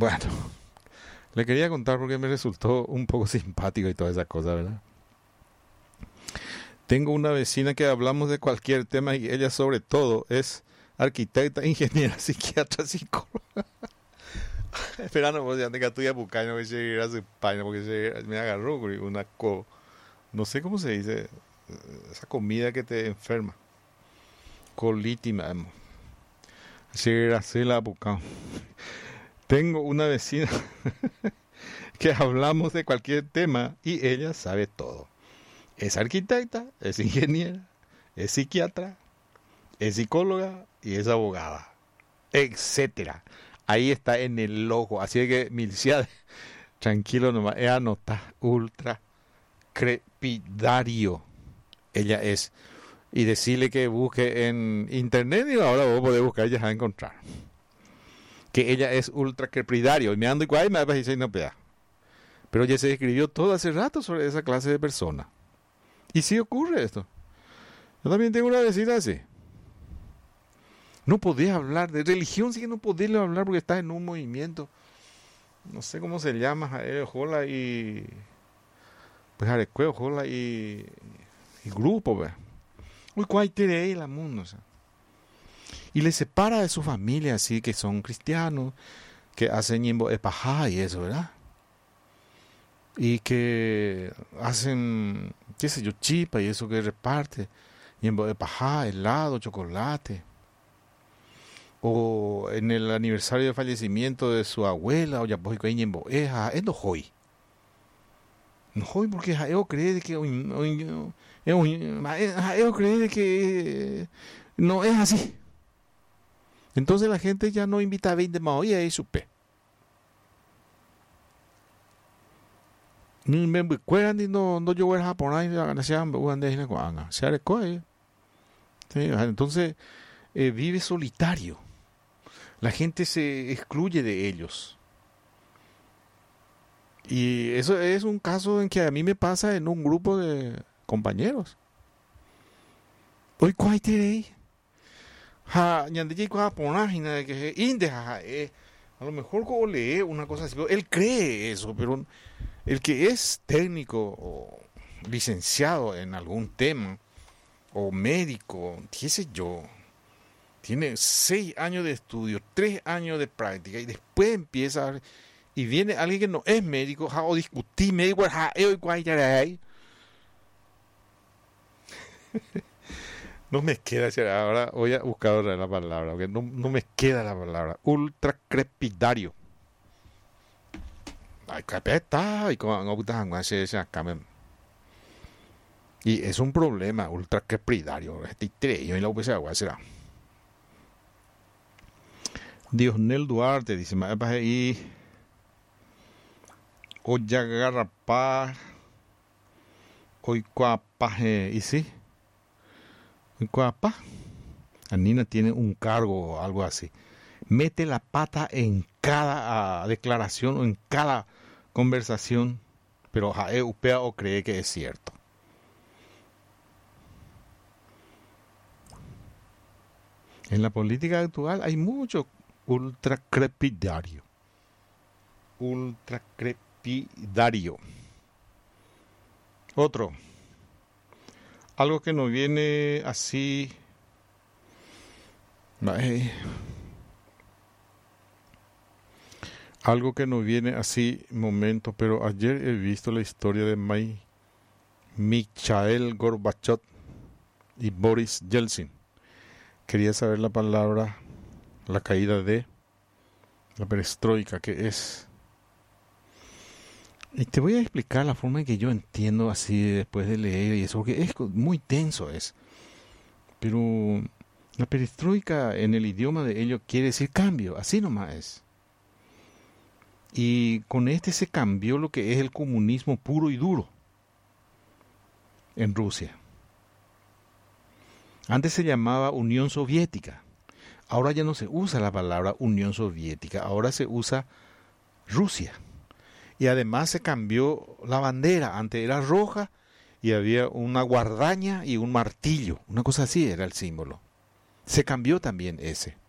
Bueno, le quería contar porque me resultó un poco simpático y todas esas cosas, ¿verdad? Tengo una vecina que hablamos de cualquier tema y ella sobre todo es arquitecta, ingeniera, psiquiatra, psicóloga. Esperando, pues ya tenga tu ya bucaño que se a su paño porque me agarró una no sé cómo se dice, esa comida que te enferma. Colitis, se la bucao. Tengo una vecina que hablamos de cualquier tema y ella sabe todo. Es arquitecta, es ingeniera, es psiquiatra, es psicóloga y es abogada, etcétera. Ahí está en el logo. Así que, Milciade, tranquilo nomás, ella no está ultra crepidario. Ella es. Y decirle que busque en internet y ahora vos podés buscar y ya vas a encontrar. Que ella es ultra crepidario. Y me ando igual y me va a decir no peda. Pero ya se escribió todo hace rato sobre esa clase de persona. Y sí ocurre esto. Yo también tengo una vecina así. No podés hablar de religión, sí que no podés hablar porque estás en un movimiento. No sé cómo se llama, jola y pues arecueo, jola y grupo, ve. Uy, cuál tiene la mundo, o sea. Y le separa de su familia así que son cristianos, que hacen yembo de pajá y eso, ¿verdad? Y que hacen, qué sé yo, chipa y eso que reparte. Yembo de pajá, helado, chocolate. O en el aniversario de fallecimiento de su abuela, o ya pues que yembo, es no hoy. No hoy porque yo cree de que yo cree de que no es así. Entonces la gente ya no invita a 20 más hoy ahí supe. Ni me recuerdan ni no yo voy a japonés y la ganación de Juana. Se recoge. Entonces vive solitario. La gente se excluye de ellos. Y eso es un caso en que a mí me pasa en un grupo de compañeros. Hoy cuál te a lo mejor como lee una cosa así, él cree eso, pero el que es técnico o licenciado en algún tema o médico, qué sé yo, tiene 6 años de estudio, 3 años de práctica y después empieza y viene alguien que no es médico o discutir médico no me queda, ahora voy a buscar otra la palabra, porque no me queda la palabra. Ultra crepidario. Ay, crepeta, y es un problema, ultra crepidario. Yo en la UPC será. Diosnel Duarte dice, y Oya Garrapar, hoy cuapaje, y sí. Anina tiene un cargo o algo así. Mete la pata en cada declaración o en cada conversación, pero upea o cree que es cierto. En la política actual hay mucho ultracrepidario. Ultracrepidario. Otro. Algo que nos viene así. Algo que nos viene así, momento, pero ayer he visto la historia de Mikhail Gorbachev y Boris Yeltsin. Quería saber la palabra, la caída de la perestroika, que es. Y te voy a explicar la forma en que yo entiendo así después de leer y eso, porque es muy tenso es. Pero la perestroika en el idioma de ellos quiere decir cambio, así nomás es. Y con este se cambió lo que es el comunismo puro y duro en Rusia. Antes se llamaba Unión Soviética. Ahora ya no se usa la palabra Unión Soviética, ahora se usa Rusia. Y además se cambió la bandera. Antes era roja y había una guardaña y un martillo. Una cosa así era el símbolo. Se cambió también ese.